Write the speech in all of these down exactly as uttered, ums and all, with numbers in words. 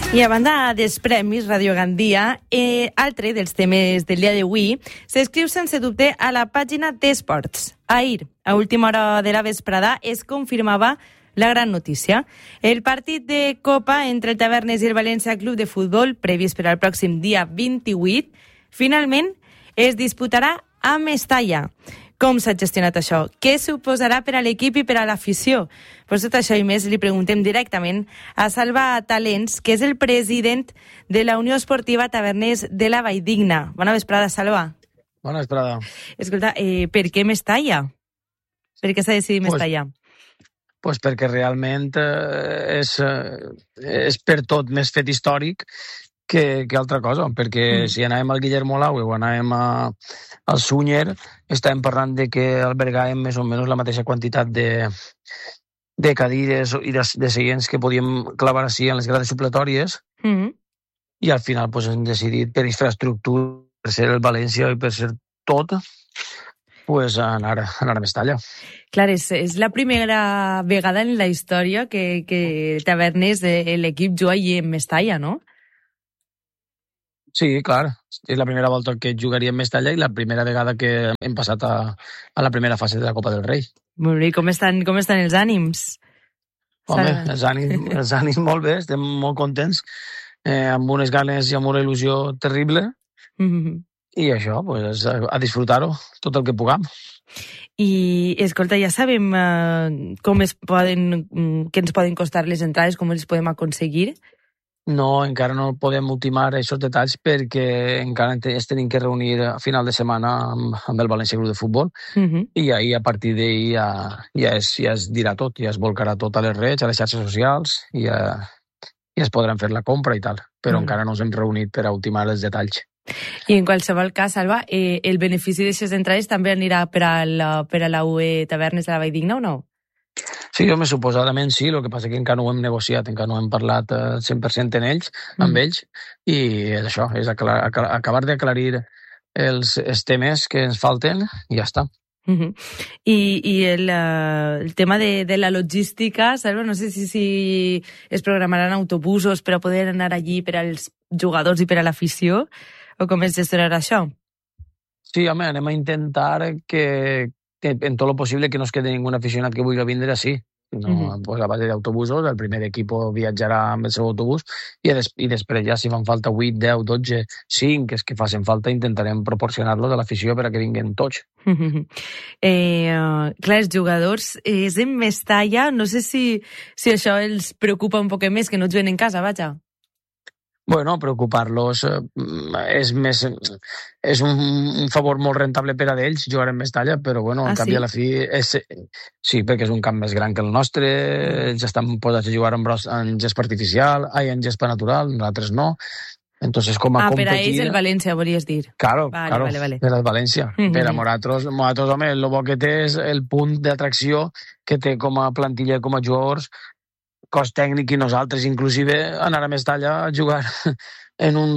I a banda dels premis Radio Gandia, eh, altre dels temes del dia d'avui s'escriu sense dubte a la pàgina d'Esports. Ahir, a última hora de la vesprada, es confirmava la gran notícia. El partit de Copa entre el Tavernes i el València Club de Futbol, previst per al pròxim dia vint-i-vuit, finalment es disputarà a Mestalla. Com s'ha gestionat això? Què suposarà per a l'equip i per a l'afició? Per tot això i més li preguntem directament a Salva Talents, que és el president de la Unió Esportiva Taverners de la Valldigna. Bona vesprada, Salva. Bona vesprada. Escolta, eh, per què Mestalla? Per què s'ha decidit pues, Mestalla? Pues perquè realment eh, és, eh, és per tot més fet històric que, que altra cosa, perquè mm. si anàvem al Guillermo Laue o anàvem a, al Sunyer, estàvem parlant de que albergàvem més o menys la mateixa quantitat de, de cadires i de, de seients que podíem clavar així en les grades supletòries, mm. i al final pues, hem decidit per infraestructura, per ser el València i per ser tot, pues, anar, anar a Mestalla. Clar, és, és la primera vegada en la història que, que Tavernes, l'equip, juga allí en Mestalla, no? Sí, clar. És la primera volta que jugaria en Mestalla i la primera vegada que hem passat a, a la primera fase de la Copa del Rei. Molt bé. Com estan, com estan els ànims? Home, els ànims, els ànims molt bé, estem molt contents, eh, amb unes ganes i amb una il·lusió terrible, mm-hmm. i això, pues, a disfrutar-ho tot el que puguem. I, escolta, ja sabem eh, com es poden, què ens poden costar les entrades, com els podem aconseguir? No, encara no podem ultimar aquests detalls perquè encara es tenim que reunir a final de setmana amb, amb el València Club de Futbol, uh-huh. i ahir, a partir d'ahir ja, ja, es, ja es dirà tot, ja es volcarà tot a les redes, a les xarxes socials, i ja, ja es podran fer la compra i tal, però uh-huh. encara no ens hem reunit per a ultimar els detalls. I en qualsevol cas, Salva, eh, el benefici d'aquestes entrades també anirà per a la, per a la U E Tavernes de la Valldigna o no? Sí, home, suposadament sí, el que passa que encara no ho hem negociat, encara no hem parlat eh, cent per cent en ells, amb mm. ells, i és això, és aclar, acabar d'aclarir els, els temes que ens falten i ja està. Mm-hmm. I, i el, el tema de, de la logística, Salva, no sé si, si es programaran autobusos per a poder anar allí per als jugadors i per a l'afició, o com es gestionarà això? Sí, home, anem a intentar que en tot lo possible que no es quede ningú aficionat que vulgui vindre així. No, uh-huh. pues a base d'autobusos, el primer equip viatjarà amb el seu autobús i, des, i després ja si fan falta vuit, deu, dotze, cinc, que és que facin falta, intentarem proporcionar-los a l'afició per a que vinguin tots. Uh-huh. Eh, uh, clar, els jugadors és en Mestalla, no sé si, si això els preocupa un poc més, que no juguen en casa, vaja. Bueno, preocupar-los eh, és més és un, un favor molt rentable per a d'ells jugar en Mestalla, però bueno, en ah, canvi sí? a la fi és, sí, perquè és un camp més gran que el nostre, ells estan posats a jugar en, bros, en gespa artificial, ai, en gespa natural, nosaltres no. Entonces, com a ah, competir... per a ells el València, volies dir. Claro, vale, claro, vale, vale. per al València. Mm-hmm. Per a nosaltres, nosaltres, home, el bo que té és el punt d'atracció que té com a plantilla, com a jugadors, cos tècnic, i nosaltres inclusive anar a Mestalla a jugar en un,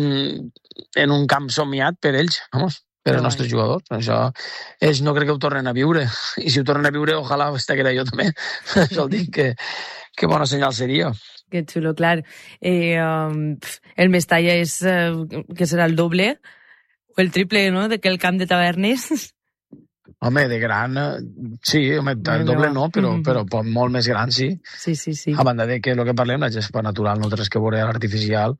en un camp somiat per ells, vamos, per als nostres jugadors. Això ells no crec que ho tornen a viure, i si ho tornen a viure, ojalà estaria jo també. Això el dic, que, que bona senyal seria. Que xulo, clar. Eh, um, el Mestalla és, uh, que serà el doble o el triple, no?, de que el camp de Tavernes. Home, de gran, sí, home, el doble no, però, però molt més gran, sí. Sí, sí, sí. A banda de que el que parlem, la gespa natural no té res que veure a l'artificial,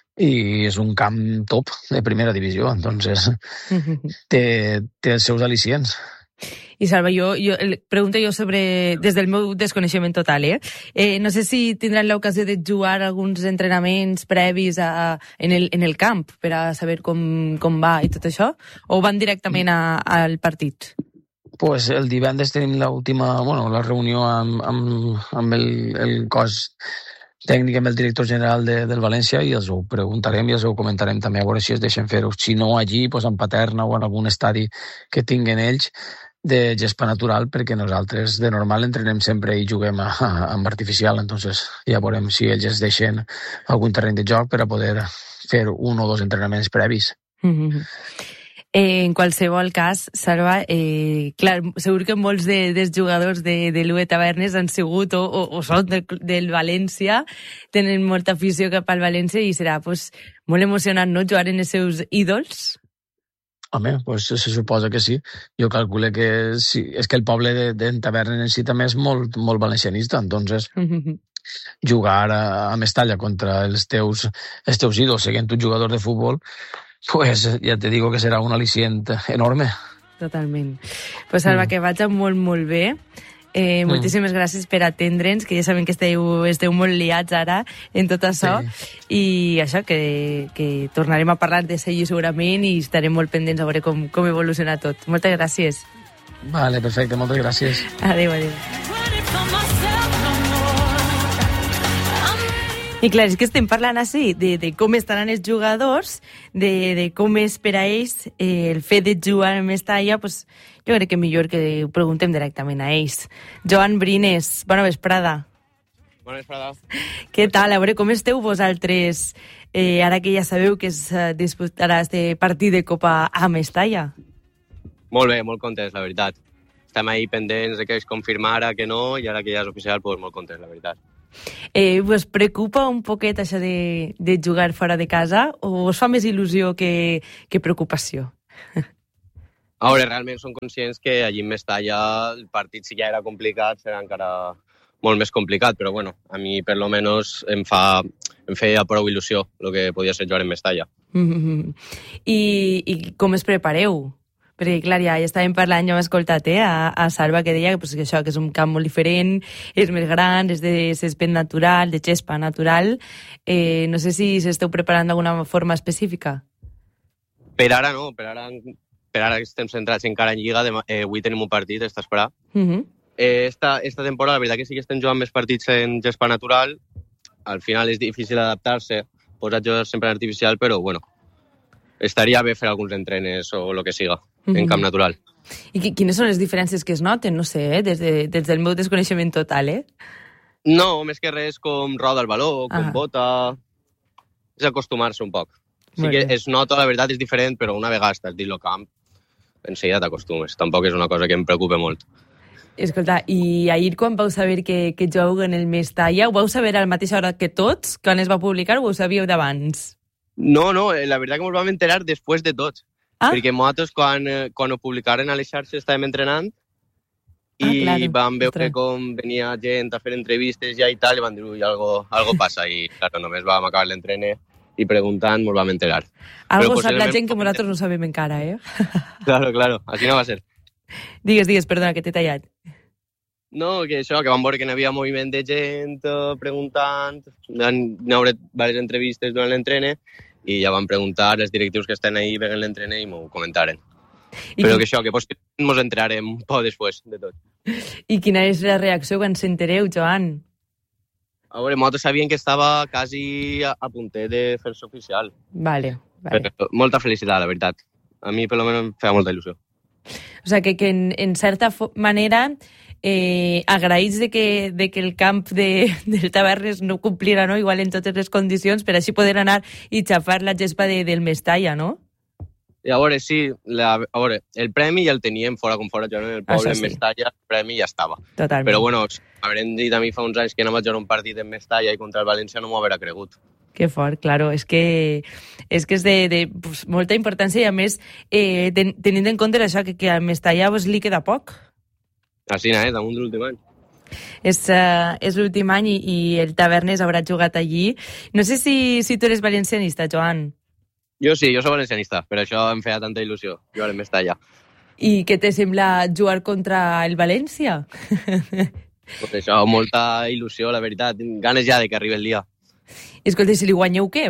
i és un camp top de primera divisió, entonces té, té els seus al·licients. I Salva, jo, jo pregunto jo sobre, des del meu desconeixement total, eh? eh no sé si tindran l'ocasió de jugar alguns entrenaments previs a, en, el, en el camp per a saber com, com va i tot això, o van directament a, al partit? Pues el divendres tenim l'última, bueno, la reunió amb, amb, amb el, el cos tècnic, amb el director general de, del València, i els ho preguntarem i els ho comentarem també, a veure si es deixen fer-ho. Si no allí, pues en Paterna o en algun estadi que tinguen ells de gespa natural, perquè nosaltres de normal entrenem sempre i juguem a, a, amb artificial, entonces ja veurem si ells es deixen algun terreny de joc per a poder fer un o dos entrenaments previs. Mm-hmm. Eh, en qualsevol cas, Salva, eh, clar, segur que molts de, dels jugadors de, de l'U E Tavernes han sigut o, o, o són del, del València, tenen molta afició cap al València i serà pues, molt emocionant, no?, jugar en els seus ídols. Home, pues se suposa que sí. Jo calculo que sí. És que el poble de, de Tavernes en si també és molt, molt valencianista, entonces jugar a, a Mestalla contra els teus, els teus ídols, sent un jugador de futbol, pues ja te digo que serà un al·licient enorme. Totalment. Pues Salva, mm. que vaig molt, molt bé. Eh, moltíssimes mm. gràcies per atendre'ns, que ja sabem que esteu, esteu molt liats ara en tot això, sí. I això, que, que tornarem a parlar de seguir segurament i estarem molt pendents a veure com, com evoluciona tot. Moltes gràcies. Vale, perfecte, moltes gràcies. Adéu, adéu. I clar, és que estem parlant així de, de com estaran els jugadors, de, de com és per a ells eh, el fet de jugar en Mestalla, pues, jo crec que millor que ho preguntem directament a ells. Joan Brines, bona vesprada. Bona vesprada. Què tal? A veure, com esteu vosaltres, eh, ara que ja sabeu que es uh, disputarà este partit de Copa a Mestalla? Molt bé, molt contents, la veritat. Estem ahí pendents de que es confirmara que no, i ara que ja és oficial, pues, molt contents, la veritat. Eh, us preocupa un poquet això de, de jugar fora de casa o us fa més il·lusió que, que preocupació? A veure, realment som conscients que allí en Mestalla el partit si ja era complicat serà encara molt més complicat, però bueno, a mi per lo menos em, fa, em feia prou il·lusió el que podia ser jugar en Mestalla. Mm-hmm. I, I com es prepareu? Perquè, clar, ja, ja estàvem parlant, ja hem escoltat eh, a, a Salva, que deia pues, que això que és un camp molt diferent, és més gran, és de césped natural, de gespa natural. Eh, no sé si s'esteu preparant d'alguna forma específica. Per ara no, per ara, per ara estem centrats encara en Lliga. Demà, eh, avui tenim un partit, està a esperar. Mm-hmm. eh, esta, esta temporada, la veritat que sí que estem jugant més partits en gespa natural. Al final és difícil adaptar-se, posar jocs sempre en artificial, però bueno, estaria bé fer alguns entrenes o el que siga. Mm-hmm. En camp natural. I quines són les diferències que es noten? No sé, eh? des, de, des del meu desconeixement total, eh? No, més que res com roda el baló, com ah. bota... És acostumar-se un poc. Sí que es nota, la veritat, és diferent, però una vegada estàs dins el camp, en seguida t'acostumes. Tampoc és una cosa que em preocupa molt. Escolta, i ahir quan vau saber que, que jugueu en el Mestalla, ho vau saber a la mateixa hora que tots, quan es va publicar, o ho sabíeu d'abans? No, no, la veritat que ens vam enterar després de tots. Ah? Perquè nosaltres, quan, quan ho publicaren a les xarxes, estàvem entrenant i ah, claro. Vam veure Ostres. Com venia gent a fer entrevistes ja i tal, i vam dir, ui, algo, algo passa. I claro, només vam acabar l'entrene i preguntant ens vam enterar. Algo Però, sap la gent que nosaltres no sabem encara, eh? Claro, claro, així no va ser. Digues, digues, perdona, que t'he tallat. No, que això, que vam veure que n'hi havia moviment de gent preguntant, n'hi haurà diverses entrevistes durant l'entrene, i ja van preguntar als directius que estan ahí veient l'entrene i m'ho comentaren. I Però que això, que possiblement ens entrarem un poc després de tot. I quina és la reacció quan s'entereu, Joan? A veure, nosaltres sabíem que estava quasi a, a puntet de fer-se oficial. Vale, vale. Però molta felicitat, la veritat. A mi, per lo menos, em feia molta il·lusió. O sigui, que, que en, en certa manera... Eh, agraïts de que, de que el camp de, del Tavernes no complira, no? Igual en totes les condicions, per així poder anar i xafar la gespa de, del Mestalla, no? I a veure, sí, la, a veure, el premi ja el teníem fora com fora, jo en el poble, sí. En Mestalla, el premi ja estava. Totalment. Però bueno, haurem dit a mi fa uns anys que anava a jugar un partit en Mestalla i contra el València no m'ho haurà cregut. Que fort, claro, és que és, que és de, de pues, molta importància i a més, eh, ten, tenint en compte això que, que al Mestalla pues, li queda poc. Així, eh? Damunt de l'últim any. És, uh, és l'últim any i, i el Tavernes haurà jugat allí. No sé si, si tu eres valencianista, Joan. Jo sí, jo soc valencianista, per això em feia tanta il·lusió jugar en Mestalla. I què te sembla jugar contra el València? Pues això, molta il·lusió, la veritat. Ganes ja de que arribi el dia. Escolta, si li guanyeu, què?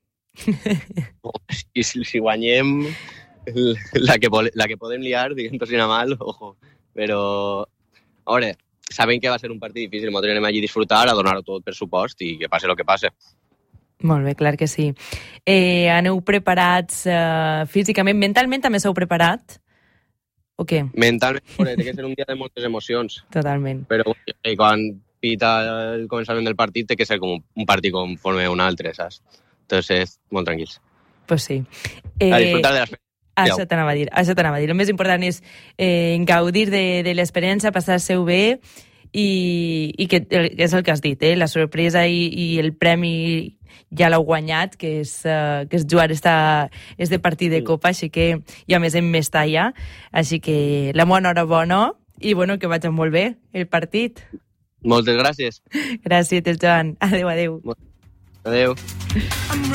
I si, si guanyem la que, la que podem liar, diguem-ho si mal, ojo. Però, a veure, sabem que va ser un partit difícil, nosaltres anem allí a disfrutar, a donar-ho tot per supost i que passe el que passe. Molt bé, clar que sí. Eh, aneu preparats eh, físicament, mentalment també s'heu preparat? O què? Mentalment, té que ser un dia de moltes emocions. Totalment. Però i quan pita el començament del partit té que ser com un, un partit conforme un altre, saps? Entonces, molt tranquils. Pues sí. Eh, a disfrutar de les... Això t'anava a dir, això t'anava a dir. El més important és eh, gaudir de, de l'experiència, passar-se-ho bé i, i que és el que has dit, eh? La sorpresa i, i el premi ja l'heu guanyat, que és, uh, que és jugar esta, este partit de Copa, així que, i a més en Mestalla, així que la bona enhorabona i bueno, que vagi molt bé el partit. Moltes gràcies. Gràcies, Joan. Adéu, adéu. Adéu.